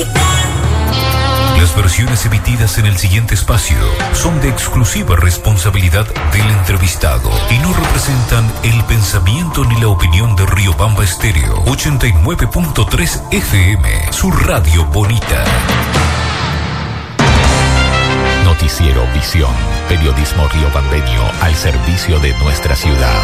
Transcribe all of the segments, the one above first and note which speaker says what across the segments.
Speaker 1: Las versiones emitidas en el siguiente espacio son de exclusiva responsabilidad del entrevistado y no representan el pensamiento ni la opinión de Riobamba Estéreo 89.3 FM, su radio bonita.
Speaker 2: Noticiero Visión, periodismo riobambeño al servicio de nuestra ciudad.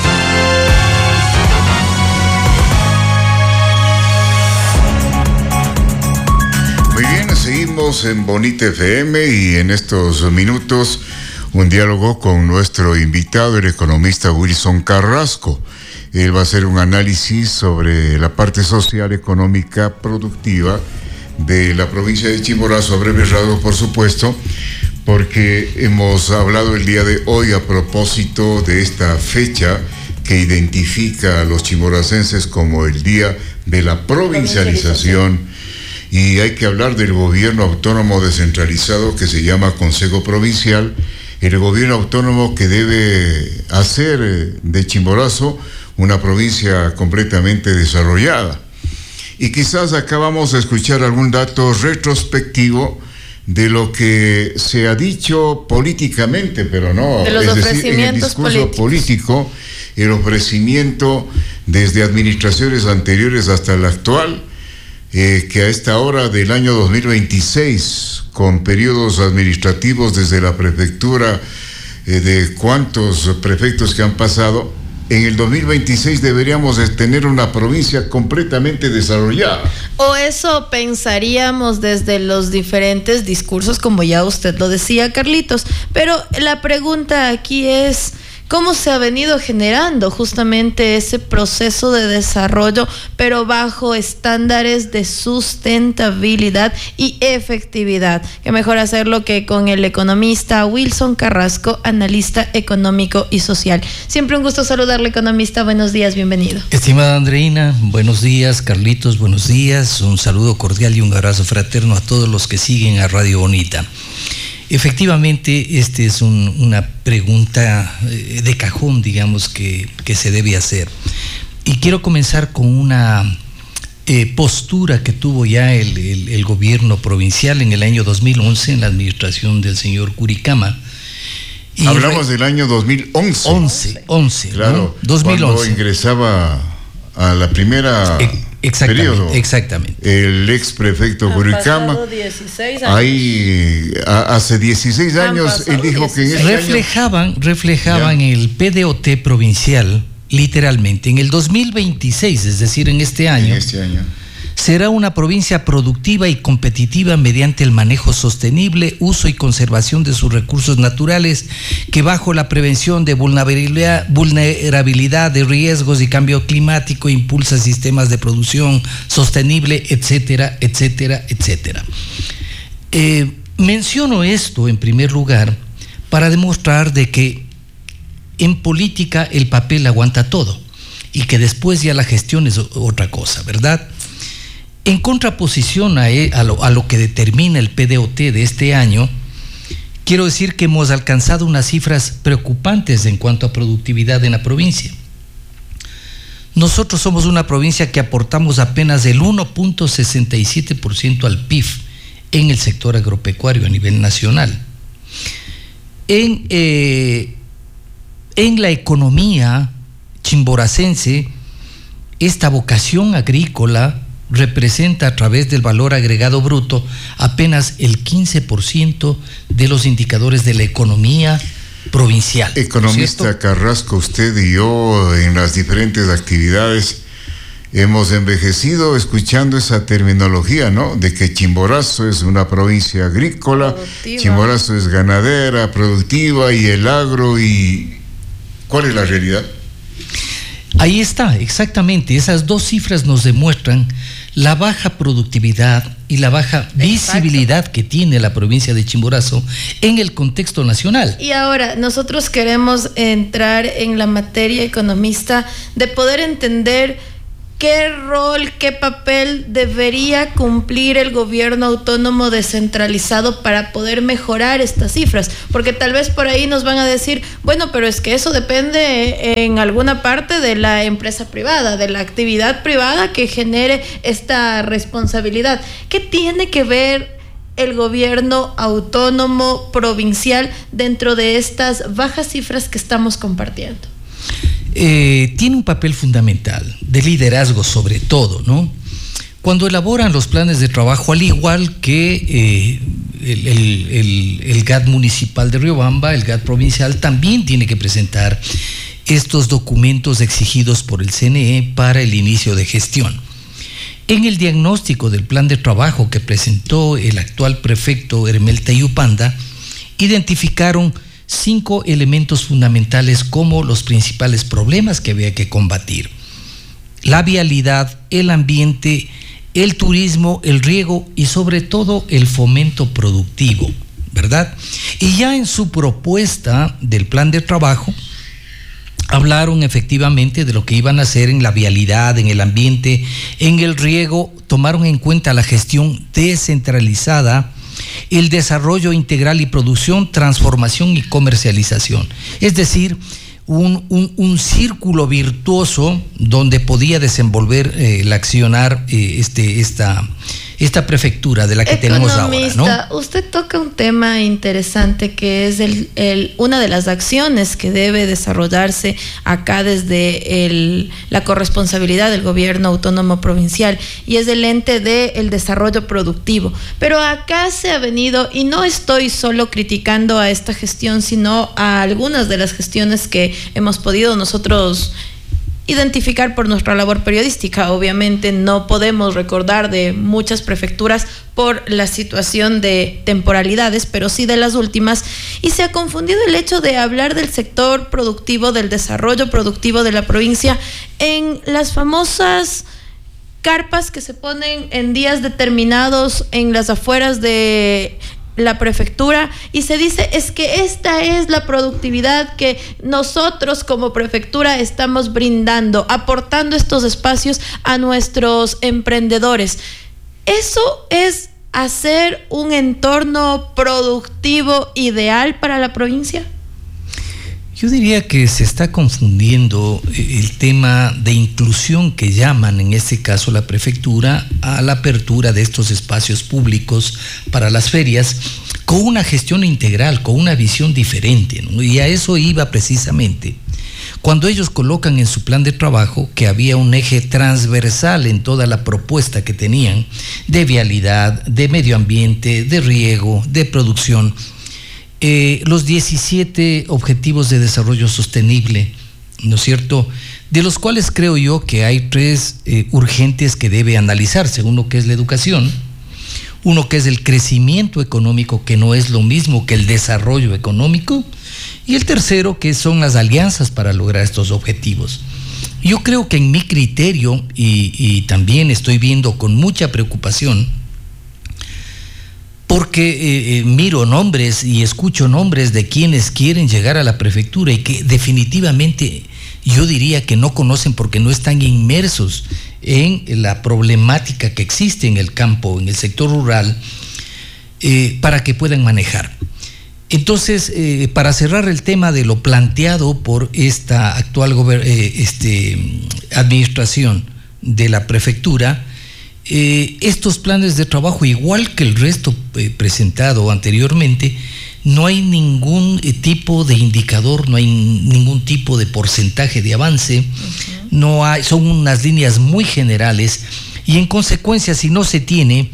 Speaker 3: Muy bien, seguimos en Bonita FM y en estos minutos un diálogo con nuestro invitado, el economista Wilson Carrasco. Él va a hacer un análisis sobre la parte social, económica, productiva de la provincia de Chimborazo, a breve rasgos, por supuesto, porque hemos hablado el día de hoy a propósito de esta fecha que identifica a los chimboracenses como el Día de la Provincialización. Y hay que hablar del gobierno autónomo descentralizado que se llama Consejo Provincial, el gobierno autónomo que debe hacer de Chimborazo una provincia completamente desarrollada. Y quizás acá vamos a escuchar algún dato retrospectivo de lo que se ha dicho políticamente, pero no,
Speaker 4: de los
Speaker 3: es decir, en el discurso político, el ofrecimiento desde administraciones anteriores hasta la actual, que a esta hora del año 2026, con periodos administrativos desde la prefectura, de cuántos prefectos que han pasado, en el 2026 deberíamos de tener una provincia completamente desarrollada.
Speaker 4: O eso pensaríamos desde los diferentes discursos, como ya usted lo decía, Carlitos. Pero la pregunta aquí es: ¿cómo se ha venido generando justamente ese proceso de desarrollo, pero bajo estándares de sustentabilidad y efectividad? Qué mejor hacerlo que con el economista Wilson Carrasco, analista económico y social. Siempre un gusto saludarle, economista. Buenos días, bienvenido.
Speaker 5: Estimada Andreina, buenos días. Carlitos, buenos días. Un saludo cordial y un abrazo fraterno a todos los que siguen a Radio Bonita. Efectivamente, esta es una pregunta de cajón, digamos, que se debe hacer. Y quiero comenzar con una postura que tuvo ya el gobierno provincial en el año 2011, en la administración del señor Curicama. Y
Speaker 3: hablamos del año 2011.
Speaker 5: 11,
Speaker 3: claro,
Speaker 5: ¿no? 2011.
Speaker 3: Cuando ingresaba a la primera...
Speaker 5: Exactamente.
Speaker 3: El ex prefecto Curicama.
Speaker 4: 16 años.
Speaker 3: Ahí, hace 16 años, él dijo que en ese
Speaker 5: reflejaban el PDOT provincial, literalmente, en el 2026, es decir, en este año. Será una provincia productiva y competitiva mediante el manejo sostenible, uso y conservación de sus recursos naturales, que bajo la prevención de vulnerabilidad de riesgos y cambio climático impulsa sistemas de producción sostenible, etcétera, etcétera, etcétera. Menciono esto en primer lugar para demostrar de que en política el papel aguanta todo y que después ya la gestión es otra cosa, ¿verdad? En contraposición a lo que determina el PDOT de este año, quiero decir que hemos alcanzado unas cifras preocupantes en cuanto a productividad en la provincia. Nosotros somos una provincia que aportamos apenas el 1.67% al PIB en el sector agropecuario a nivel nacional. En la economía chimboracense, esta vocación agrícola representa a través del valor agregado bruto apenas el 15% de los indicadores de la economía provincial.
Speaker 3: Economista Carrasco, usted y yo en las diferentes actividades hemos envejecido escuchando esa terminología, ¿no? De que Chimborazo es una provincia agrícola, productiva. Chimborazo es ganadera, productiva, y el agro, y ¿cuál es la realidad?
Speaker 5: Ahí está, exactamente. Esas dos cifras nos demuestran la baja productividad y la baja visibilidad que tiene la provincia de Chimborazo en el contexto nacional.
Speaker 4: Y ahora, nosotros queremos entrar en la materia, economista, de poder entender ¿qué rol, qué papel debería cumplir el gobierno autónomo descentralizado para poder mejorar estas cifras? Porque tal vez por ahí nos van a decir, bueno, pero es que eso depende en alguna parte de la empresa privada, de la actividad privada que genere esta responsabilidad. ¿Qué tiene que ver el gobierno autónomo provincial dentro de estas bajas cifras que estamos compartiendo?
Speaker 5: Tiene un papel fundamental, de liderazgo sobre todo, ¿no? Cuando elaboran los planes de trabajo, al igual que el GAT municipal de Riobamba, el GAT provincial también tiene que presentar estos documentos exigidos por el CNE para el inicio de gestión. En el diagnóstico del plan de trabajo que presentó el actual prefecto Hermel Tayupanda, identificaron 5 elementos fundamentales como los principales problemas que había que combatir: la vialidad, el ambiente, el turismo, el riego y sobre todo el fomento productivo, ¿verdad? Y ya en su propuesta del plan de trabajo hablaron efectivamente de lo que iban a hacer en la vialidad, en el ambiente, en el riego. Tomaron en cuenta la gestión descentralizada, el desarrollo integral y producción, transformación y comercialización. Es decir, un círculo virtuoso donde podía desenvolver el accionar esta prefectura de la que tenemos ahora, ¿no?
Speaker 4: Usted toca un tema interesante que es una de las acciones que debe desarrollarse acá desde la corresponsabilidad del gobierno autónomo provincial, y es el ente del desarrollo productivo. Pero acá se ha venido, y no estoy solo criticando a esta gestión, sino a algunas de las gestiones que hemos podido nosotros identificar por nuestra labor periodística. Obviamente no podemos recordar de muchas prefecturas por la situación de temporalidades, pero sí de las últimas, y se ha confundido el hecho de hablar del sector productivo, del desarrollo productivo de la provincia, en las famosas carpas que se ponen en días determinados en las afueras de la prefectura, y se dice es que esta es la productividad que nosotros como prefectura estamos brindando, aportando estos espacios a nuestros emprendedores. ¿Eso es hacer un entorno productivo ideal para la provincia?
Speaker 5: Yo diría que se está confundiendo el tema de inclusión que llaman en este caso la prefectura a la apertura de estos espacios públicos para las ferias con una gestión integral, con una visión diferente, ¿no? Y a eso iba precisamente cuando ellos colocan en su plan de trabajo que había un eje transversal en toda la propuesta que tenían de vialidad, de medio ambiente, de riego, de producción. Los 17 objetivos de desarrollo sostenible, ¿no es cierto?, de los cuales creo yo que hay 3 urgentes que debe analizarse. Uno que es la educación, uno que es el crecimiento económico, que no es lo mismo que el desarrollo económico, y el tercero que son las alianzas para lograr estos objetivos. Yo creo que en mi criterio, y también estoy viendo con mucha preocupación, porque miro nombres y escucho nombres de quienes quieren llegar a la prefectura y que definitivamente yo diría que no conocen porque no están inmersos en la problemática que existe en el campo, en el sector rural, para que puedan manejar. Entonces, para cerrar el tema de lo planteado por esta actual administración de la prefectura, estos planes de trabajo, igual que el resto presentado anteriormente, no hay ningún tipo de indicador, no hay ningún tipo de porcentaje de avance, no hay, son unas líneas muy generales, y en consecuencia, si no se tiene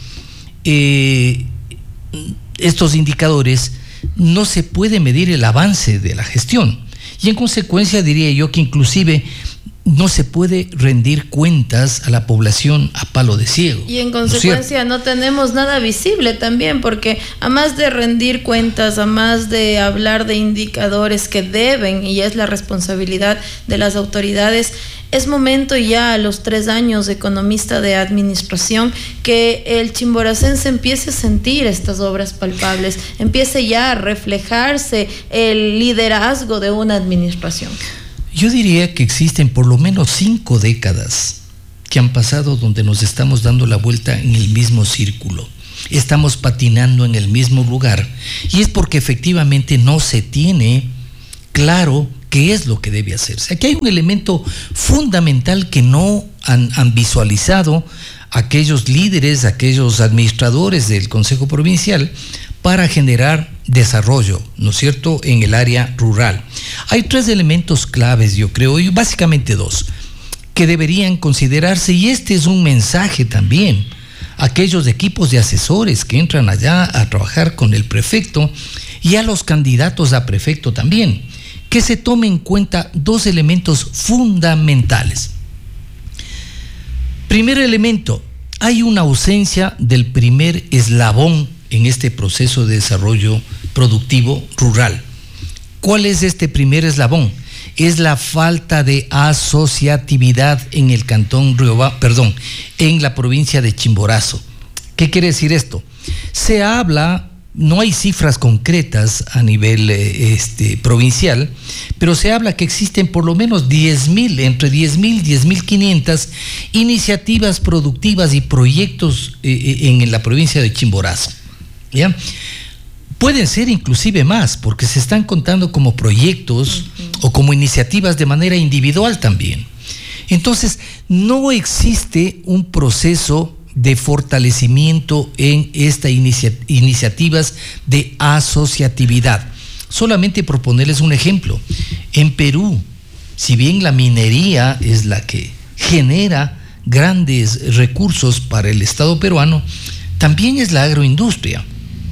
Speaker 5: estos indicadores, no se puede medir el avance de la gestión, y en consecuencia diría yo que inclusive no se puede rendir cuentas a la población a palo de ciego.
Speaker 4: Y en consecuencia no tenemos nada visible también, porque a más de rendir cuentas, a más de hablar de indicadores que deben, y es la responsabilidad de las autoridades, es momento ya a los 3 años de economista de administración que el chimboracense empiece a sentir estas obras palpables, empiece ya a reflejarse el liderazgo de una administración.
Speaker 5: Yo diría que existen por lo menos 5 décadas que han pasado donde nos estamos dando la vuelta en el mismo círculo. Estamos patinando en el mismo lugar y es porque efectivamente no se tiene claro qué es lo que debe hacerse. Aquí hay un elemento fundamental que no han visualizado aquellos líderes, aquellos administradores del Consejo Provincial para generar desarrollo, ¿no es cierto?, en el área rural. Hay 3 elementos claves, yo creo, y básicamente 2, que deberían considerarse, y este es un mensaje también a aquellos equipos de asesores que entran allá a trabajar con el prefecto y a los candidatos a prefecto también, que se tomen en cuenta 2 elementos fundamentales. Primer elemento, hay una ausencia del primer eslabón en este proceso de desarrollo productivo rural. ¿Cuál es este primer eslabón? Es la falta de asociatividad en el cantón en la provincia de Chimborazo. ¿Qué quiere decir esto? Se habla, no hay cifras concretas a nivel provincial, pero se habla que existen por lo menos entre 10.000 y 10.500 iniciativas productivas y proyectos en la provincia de Chimborazo. ¿Ya? Pueden ser inclusive más, porque se están contando como proyectos o como iniciativas de manera individual también. Entonces, no existe un proceso de fortalecimiento en estas iniciativas de asociatividad. Solamente por ponerles un ejemplo, en Perú, si bien la minería es la que genera grandes recursos para el Estado peruano, también es la agroindustria.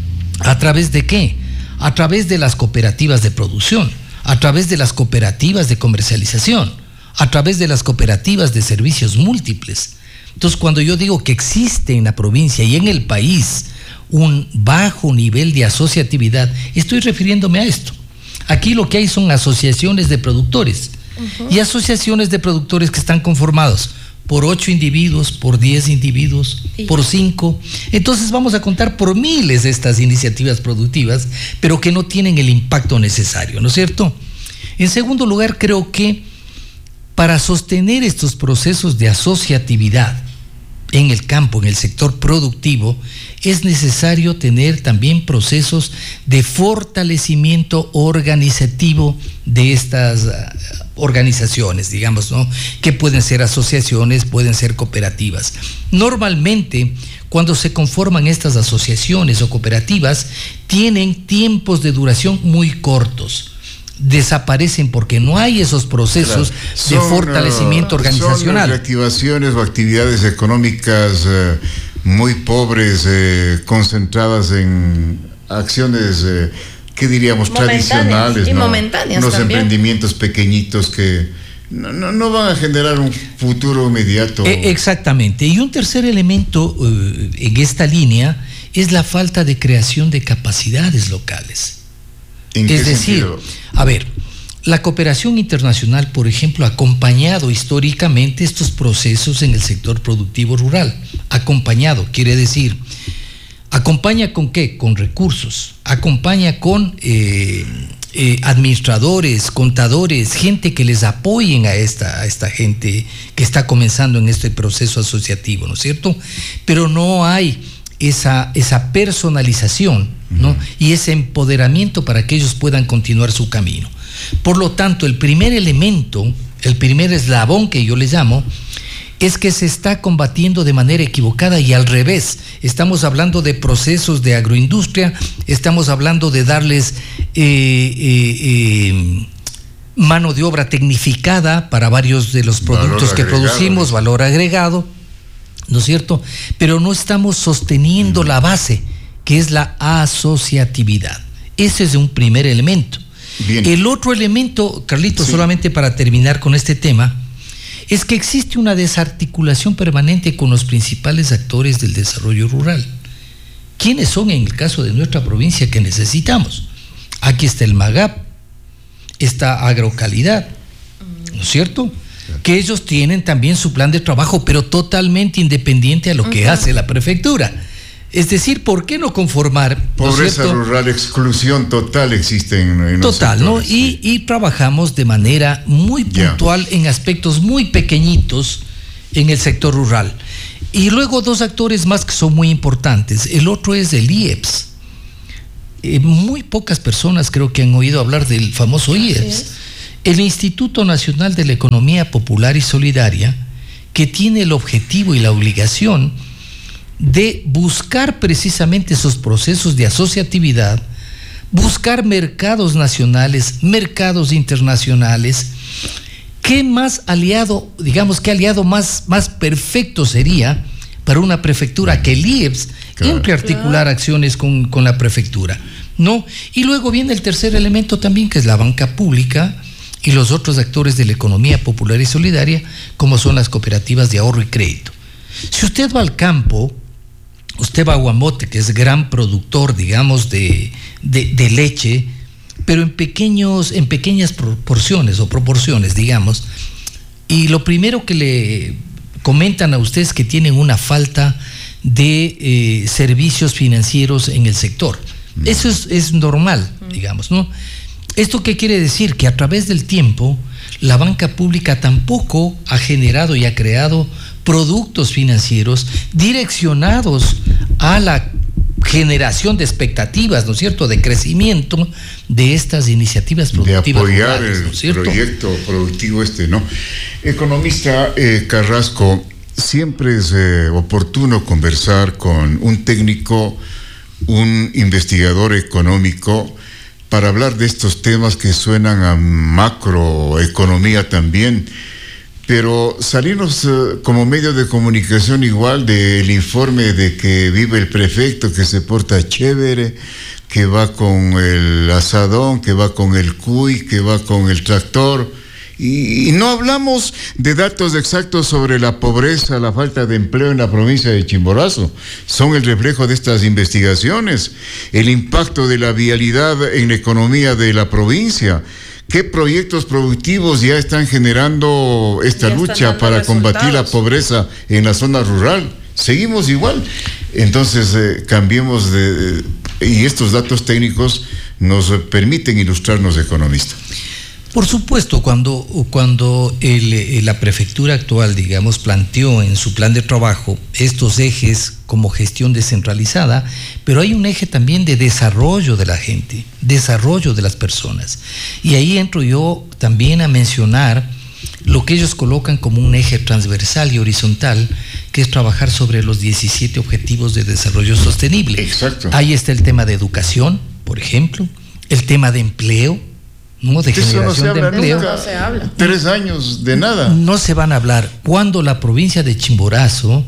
Speaker 5: ¿A través de qué? A través de las cooperativas de producción, a través de las cooperativas de comercialización, a través de las cooperativas de servicios múltiples. Entonces, cuando yo digo que existe en la provincia y en el país un bajo nivel de asociatividad, estoy refiriéndome a esto. Aquí lo que hay son asociaciones de productores y asociaciones de productores que están conformados por 8 individuos, por 10 individuos, por 5. Entonces vamos a contar por miles de estas iniciativas productivas, pero que no tienen el impacto necesario, ¿no es cierto? En segundo lugar, creo que para sostener estos procesos de asociatividad en el campo, en el sector productivo, es necesario tener también procesos de fortalecimiento organizativo de estas organizaciones, digamos, ¿no? Que pueden ser asociaciones, pueden ser cooperativas. Normalmente, cuando se conforman estas asociaciones o cooperativas, tienen tiempos de duración muy cortos. Desaparecen porque no hay esos procesos de fortalecimiento organizacional.
Speaker 3: Son reactivaciones o actividades económicas muy pobres, concentradas en acciones, ¿qué diríamos? Tradicionales,
Speaker 4: y
Speaker 3: ¿no?
Speaker 4: momentáneas
Speaker 3: unos
Speaker 4: también.
Speaker 3: Emprendimientos pequeñitos que no van a generar un futuro inmediato.
Speaker 5: Exactamente. Y un tercer elemento en esta línea es la falta de creación de capacidades locales.
Speaker 3: ¿En qué
Speaker 5: Es decir,
Speaker 3: sentido?
Speaker 5: a ver, la cooperación internacional, por ejemplo, ha acompañado históricamente estos procesos en el sector productivo rural. Acompañado, quiere decir, ¿acompaña con qué? Con recursos. Acompaña con administradores, contadores, gente que les apoyen a esta gente que está comenzando en este proceso asociativo, ¿no es cierto? Pero no hay esa personalización, ¿no? Y ese empoderamiento para que ellos puedan continuar su camino. Por lo tanto, el primer elemento, el primer eslabón que yo le llamo, es que se está combatiendo de manera equivocada y al revés. Estamos hablando de procesos de agroindustria, estamos hablando de darles mano de obra tecnificada para varios de los productos que producimos, valor agregado, ¿no es cierto? Pero no estamos sosteniendo la base, que es la asociatividad. Ese es un primer elemento.
Speaker 3: Bien.
Speaker 5: El otro elemento, Carlitos, sí, solamente para terminar con este tema, es que existe una desarticulación permanente con los principales actores del desarrollo rural. ¿Quiénes son en el caso de nuestra provincia que necesitamos? Aquí está el MAGAP, está Agrocalidad, ¿no es cierto? Que ellos tienen también su plan de trabajo, pero totalmente independiente a lo que hace la prefectura. Es decir, ¿por qué no conformar?
Speaker 3: Pobreza rural, exclusión total existe en los
Speaker 5: total,
Speaker 3: sectores,
Speaker 5: ¿no? Y trabajamos de manera muy puntual en aspectos muy pequeñitos en el sector rural. Y luego dos actores más que son muy importantes. El otro es el IEPS. Muy pocas personas creo que han oído hablar del famoso IEPS. El Instituto Nacional de la Economía Popular y Solidaria, que tiene el objetivo y la obligación de buscar precisamente esos procesos de asociatividad, buscar mercados nacionales, mercados internacionales. ¿Qué más aliado, digamos, qué aliado más perfecto sería para una prefectura que el IEPS entre articular acciones con la prefectura, ¿no? Y luego viene el tercer elemento también, que es la banca pública y los otros actores de la economía popular y solidaria, como son las cooperativas de ahorro y crédito. Si usted va al campo, usted va a Guamote, que es gran productor, digamos, de leche, pero en pequeñas porciones o proporciones, digamos, y lo primero que le comentan a usted es que tienen una falta de servicios financieros en el sector. Eso es normal, digamos, ¿no? ¿Esto qué quiere decir? Que a través del tiempo la banca pública tampoco ha generado y ha creado productos financieros direccionados a la generación de expectativas, ¿no es cierto?, de crecimiento de estas iniciativas productivas.
Speaker 3: De apoyar
Speaker 5: rurales, ¿no es cierto?,
Speaker 3: el proyecto productivo ¿no? Economista Carrasco, siempre es oportuno conversar con un técnico, un investigador económico, para hablar de estos temas que suenan a macroeconomía también, pero salirnos como medio de comunicación igual del informe de que vive el prefecto, que se porta chévere, que va con el asadón, que va con el cuy, que va con el tractor, y no hablamos de datos exactos sobre la pobreza, la falta de empleo en la provincia de Chimborazo. Son el reflejo de estas investigaciones, el impacto de la vialidad en la economía de la provincia. ¿Qué proyectos productivos ya están generando esta lucha para combatir la pobreza en la zona rural? Seguimos igual. Entonces, cambiemos y estos datos técnicos nos permiten ilustrarnos, economista.
Speaker 5: Por supuesto, cuando la prefectura actual, digamos, planteó en su plan de trabajo estos ejes como gestión descentralizada, pero hay un eje también de desarrollo de la gente, desarrollo de las personas. Y ahí entro yo también a mencionar lo que ellos colocan como un eje transversal y horizontal, que es trabajar sobre los 17 objetivos de desarrollo sostenible.
Speaker 3: Exacto.
Speaker 5: Ahí está el tema de educación, por ejemplo, el tema de empleo, ¿no? De generación de empleo.
Speaker 4: No se habla.
Speaker 3: 3 años de nada.
Speaker 5: No se van a hablar. Cuando la provincia de Chimborazo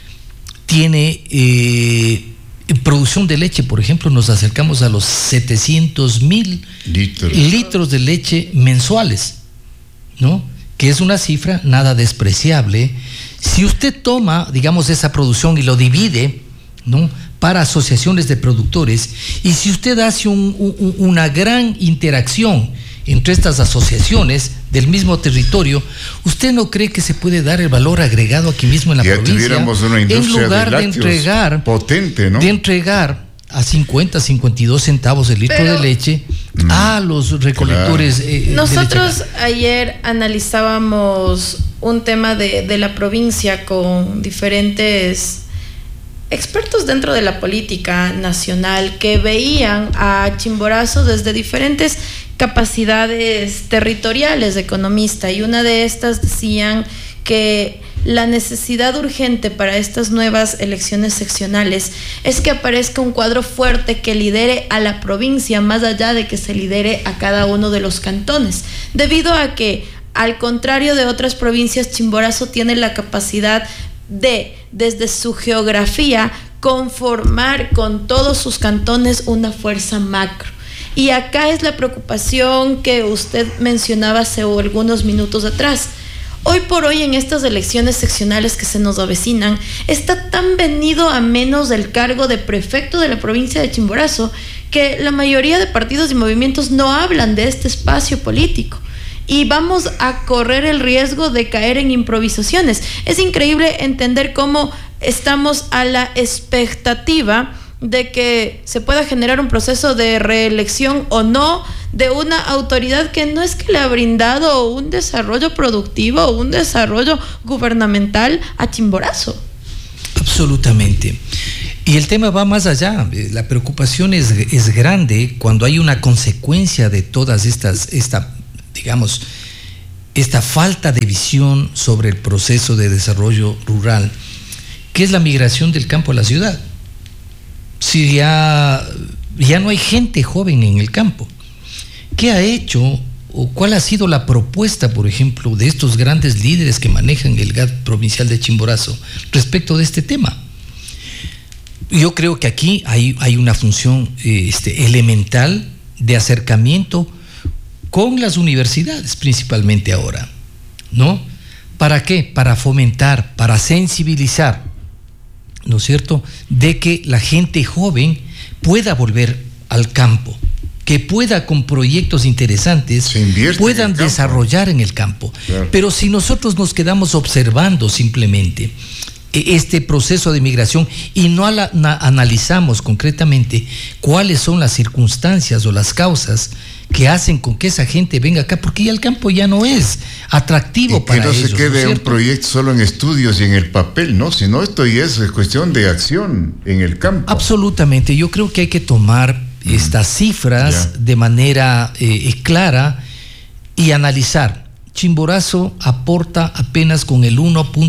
Speaker 5: tiene producción de leche, por ejemplo, nos acercamos a los 700,000 litros de leche mensuales, ¿no? Que es una cifra nada despreciable. Si usted toma, digamos, esa producción y lo divide, ¿no?, para asociaciones de productores, y si usted hace una gran interacción entre estas asociaciones del mismo territorio, ¿usted no cree que se puede dar el valor agregado aquí mismo en la provincia?
Speaker 3: Tuviéramos una industria
Speaker 5: en lugar
Speaker 3: de entregar
Speaker 5: potente, ¿no? De entregar a 50, 52 centavos el litro de leche a los recolectores.
Speaker 4: Nosotros ayer analizábamos un tema de la provincia con diferentes expertos dentro de la política nacional que veían a Chimborazo desde diferentes capacidades territoriales de economista, y una de estas decían que la necesidad urgente para estas nuevas elecciones seccionales es que aparezca un cuadro fuerte que lidere a la provincia más allá de que se lidere a cada uno de los cantones, debido a que, al contrario de otras provincias, Chimborazo tiene la capacidad de, desde su geografía, conformar con todos sus cantones una fuerza macro. Y acá es la preocupación que usted mencionaba hace algunos minutos atrás. Hoy por hoy, en estas elecciones seccionales que se nos avecinan, está tan venido a menos el cargo de prefecto de la provincia de Chimborazo que la mayoría de partidos y movimientos no hablan de este espacio político. Y vamos a correr el riesgo de caer en improvisaciones. Es increíble entender cómo estamos a la expectativa de que se pueda generar un proceso de reelección o no de una autoridad que no es que le ha brindado un desarrollo productivo o un desarrollo gubernamental a Chimborazo.
Speaker 5: Absolutamente. Y el tema va más allá. La preocupación es grande cuando hay una consecuencia de todas esta falta de visión sobre el proceso de desarrollo rural, que es la migración del campo a la ciudad. Si ya no hay gente joven en el campo, ¿qué ha hecho o cuál ha sido la propuesta, por ejemplo, de estos grandes líderes que manejan el GAD provincial de Chimborazo respecto de este tema? Yo creo que aquí hay una función elemental de acercamiento con las universidades, principalmente ahora, ¿no? ¿Para qué? Para fomentar, para sensibilizar, ¿no es cierto?, de que la gente joven pueda volver al campo, que pueda con proyectos interesantes puedan desarrollar en el campo. Claro. Pero si nosotros nos quedamos observando simplemente este proceso de migración y no analizamos concretamente cuáles son las circunstancias o las causas que hacen con que esa gente venga acá, porque ya el campo ya no es atractivo para ellos. Que no se quede un
Speaker 3: proyecto solo en estudios y en el papel, ¿no? Sino esto ya es cuestión de acción en el campo.
Speaker 5: Absolutamente. Yo creo que hay que tomar estas cifras de manera clara y analizar. Chimborazo aporta apenas con el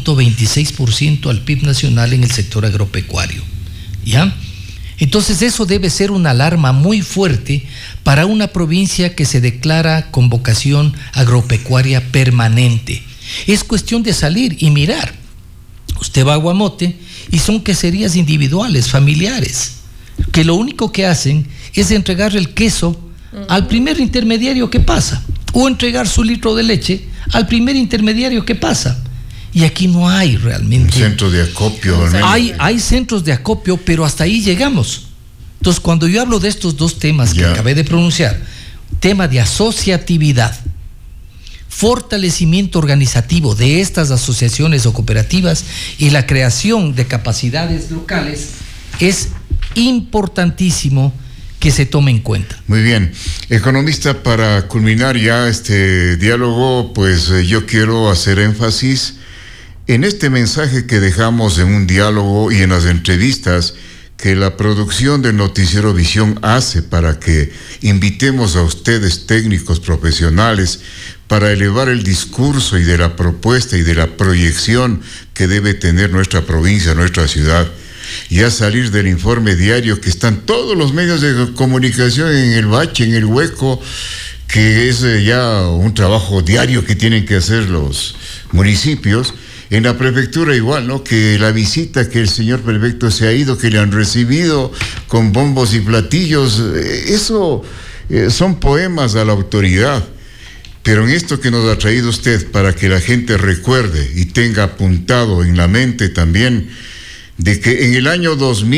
Speaker 5: 1.26% al PIB nacional en el sector agropecuario, ¿ya? Entonces eso debe ser una alarma muy fuerte para una provincia que se declara con vocación agropecuaria permanente. Es cuestión de salir y mirar. Usted va a Guamote y son queserías individuales, familiares, que lo único que hacen es entregarle el queso al primer intermediario que pasa, o entregar su litro de leche al primer intermediario que pasa. Y aquí no hay realmente
Speaker 3: un centro de acopio.
Speaker 5: Hay centros de acopio, pero hasta ahí llegamos. Entonces, cuando yo hablo de estos dos temas que acabé de pronunciar, tema de asociatividad, fortalecimiento organizativo de estas asociaciones o cooperativas y la creación de capacidades locales, es importantísimo que se tome en cuenta.
Speaker 3: Muy bien. Economista, para culminar ya este diálogo, pues yo quiero hacer énfasis en este mensaje que dejamos en un diálogo y en las entrevistas que la producción del Noticiero Visión hace para que invitemos a ustedes, técnicos profesionales, para elevar el discurso y de la propuesta y de la proyección que debe tener nuestra provincia, nuestra ciudad. Ya salir del informe diario que están todos los medios de comunicación en el bache, en el hueco, que es ya un trabajo diario que tienen que hacer los municipios. En la prefectura igual, ¿no? Que la visita que el señor prefecto se ha ido, que le han recibido con bombos y platillos, eso son poemas a la autoridad. Pero en esto que nos ha traído usted, para que la gente recuerde y tenga apuntado en la mente también, de que en el año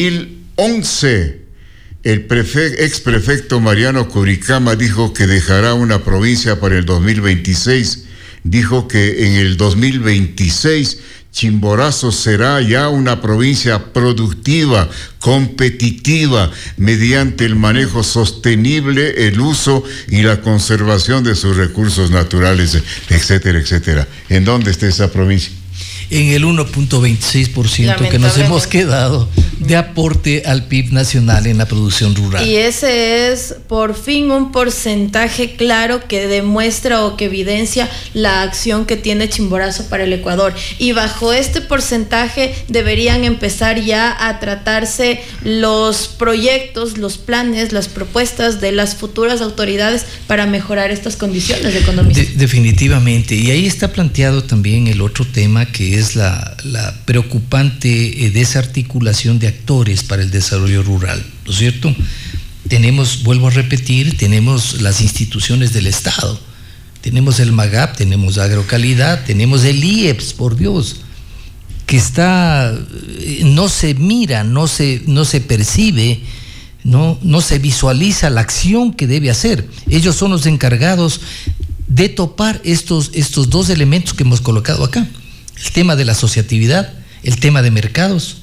Speaker 3: 2011 el ex prefecto Mariano Curicama dijo que dejará una provincia para el 2026, dijo que en el 2026 Chimborazo será ya una provincia productiva, competitiva, mediante el manejo sostenible, el uso y la conservación de sus recursos naturales, etcétera, etcétera. ¿En dónde está esa provincia?
Speaker 5: En el 1.26% que nos hemos quedado de aporte al PIB nacional en la producción rural.
Speaker 4: Y ese es por fin un porcentaje claro que demuestra o que evidencia la acción que tiene Chimborazo para el Ecuador. Y bajo este porcentaje deberían empezar ya a tratarse los proyectos, los planes, las propuestas de las futuras autoridades para mejorar estas condiciones económicas.
Speaker 5: Definitivamente. Y ahí está planteado también el otro tema, que es la preocupante desarticulación de actores para el desarrollo rural, ¿no es cierto? Tenemos, vuelvo a repetir, tenemos las instituciones del Estado, tenemos el MAGAP, tenemos Agrocalidad, tenemos el IEPS, por Dios, que está, no se mira, no se percibe, no se visualiza la acción que debe hacer. Ellos son los encargados de topar estos dos elementos que hemos colocado acá. El tema de la asociatividad, el tema de mercados,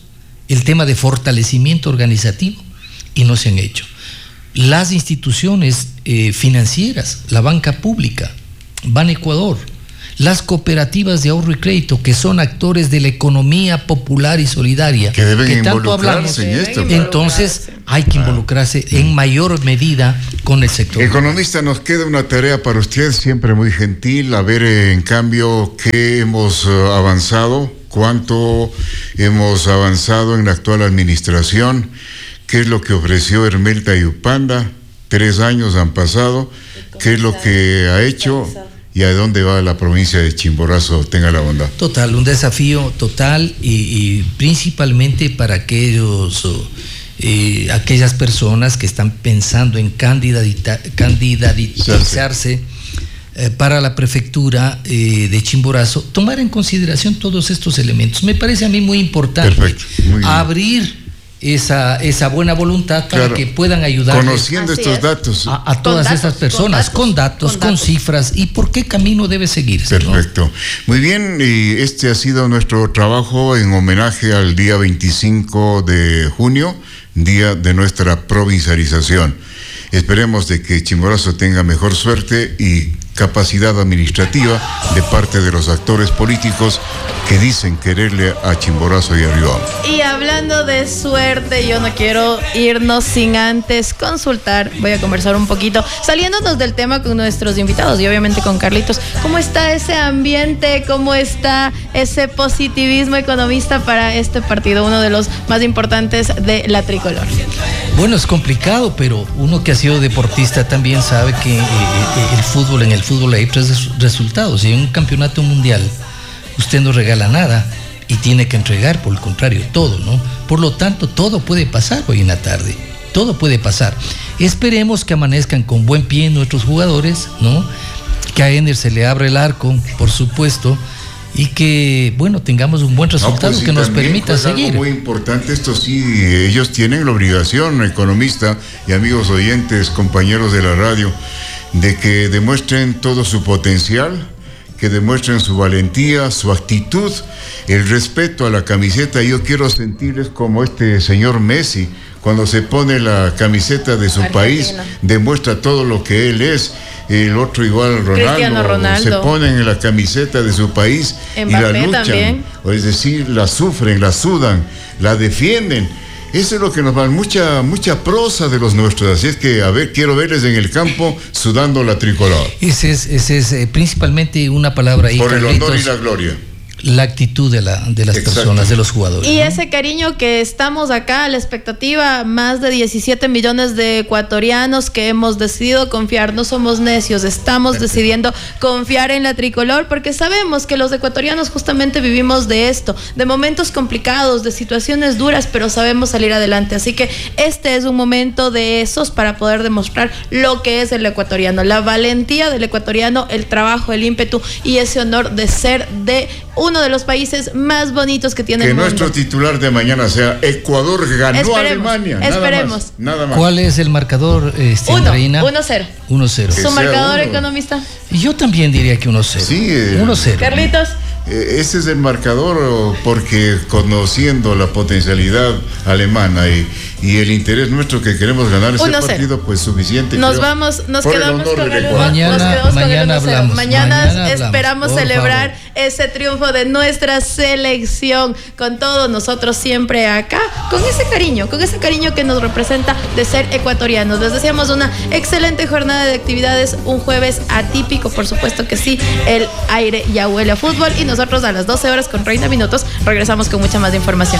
Speaker 5: el tema de fortalecimiento organizativo y no se han hecho. Las instituciones financieras, la banca pública, Ban Ecuador, las cooperativas de ahorro y crédito, que son actores de la economía popular y solidaria,
Speaker 3: que deben
Speaker 5: tanto
Speaker 3: involucrarse
Speaker 5: hablamos,
Speaker 3: en esto.
Speaker 5: Entonces hay que involucrarse en mayor medida con el sector.
Speaker 3: Economista, nos queda una tarea para usted, siempre muy gentil, a ver en cambio qué hemos avanzado, cuánto hemos avanzado en la actual administración, qué es lo que ofreció Hermelta Yupanda, 3 años han pasado, qué es lo que ha hecho y a dónde va la provincia de Chimborazo, tenga la bondad.
Speaker 5: Total, un desafío total y principalmente para aquellas personas que están pensando en candidatarse para la prefectura de Chimborazo, tomar en consideración todos estos elementos. Me parece a mí muy importante.
Speaker 3: Perfecto, muy bien.
Speaker 5: Abrir esa buena voluntad para que puedan ayudar
Speaker 3: conociendo estos datos
Speaker 5: a todas estas personas, con datos, con cifras y por qué camino debe seguirse.
Speaker 3: Perfecto, ¿no? Muy bien, y este ha sido nuestro trabajo en homenaje al día 25 de junio, día de nuestra provincialización. Esperemos de que Chimborazo tenga mejor suerte y capacidad administrativa de parte de los actores políticos que dicen quererle a Chimborazo y a Riobamba.
Speaker 4: Y hablando de suerte, yo no quiero irnos sin antes consultar, voy a conversar un poquito, saliéndonos del tema con nuestros invitados y obviamente con Carlitos. ¿Cómo está ese ambiente? ¿Cómo está ese positivismo economista para este partido, uno de los más importantes de la tricolor?
Speaker 5: Bueno, es complicado, pero uno que ha sido deportista también sabe que en el fútbol hay 3 resultados, y en un campeonato mundial usted no regala nada y tiene que entregar, por el contrario, todo, ¿no? Por lo tanto, todo puede pasar hoy en la tarde, todo puede pasar. Esperemos que amanezcan con buen pie nuestros jugadores, ¿no? Que a Ender se le abra el arco, por supuesto, y que, bueno, tengamos un buen resultado que nos permita seguir.
Speaker 3: Algo muy importante, esto sí, ellos tienen la obligación, economista y amigos oyentes, compañeros de la radio, de que demuestren todo su potencial, que demuestren su valentía, su actitud, el respeto a la camiseta. Yo quiero sentirles como este señor Messi, cuando se pone la camiseta de su país, demuestra todo lo que él es. El otro igual, Ronaldo, se ponen en la camiseta de su país y la luchan, también. Es decir, la sufren, la sudan, la defienden. Eso es lo que nos va, mucha prosa de los nuestros. Así es que, a ver, quiero verles en el campo sudando la tricolor.
Speaker 5: Ese es principalmente una palabra ahí,
Speaker 3: por el honor y la gloria.
Speaker 5: La actitud de las personas, de los jugadores.
Speaker 4: Y ese cariño que estamos acá, la expectativa, más de 17 millones de ecuatorianos que hemos decidido confiar, no somos necios, estamos decidiendo confiar en la tricolor porque sabemos que los ecuatorianos justamente vivimos de esto, de momentos complicados, de situaciones duras, pero sabemos salir adelante. Así que este es un momento de esos para poder demostrar lo que es el ecuatoriano, la valentía del ecuatoriano, el trabajo, el ímpetu y ese honor de ser de uno de los países más bonitos que tiene el mundo.
Speaker 3: Que nuestro titular de mañana sea Ecuador ganó a Alemania.
Speaker 4: Esperemos.
Speaker 3: Nada más.
Speaker 5: ¿Cuál es el marcador, Andreina?
Speaker 4: 1-0.
Speaker 5: 1-0.
Speaker 4: ¿Su marcador, economista?
Speaker 5: Yo también diría que 1-0.
Speaker 3: Sí.
Speaker 5: 1-0.
Speaker 4: Carlitos.
Speaker 3: Ese es el marcador porque conociendo la potencialidad alemana y el interés nuestro que queremos ganar ese partido, pues suficiente.
Speaker 4: Nos quedamos con el
Speaker 5: mañana hablamos.
Speaker 4: Mañana esperamos celebrar ese triunfo de nuestra selección con todos nosotros siempre acá, con ese cariño que nos representa de ser ecuatorianos. Les deseamos una excelente jornada de actividades, un jueves atípico, por supuesto que sí, el aire ya huele a fútbol y nosotros a las 12 horas con 30 minutos regresamos con mucha más información.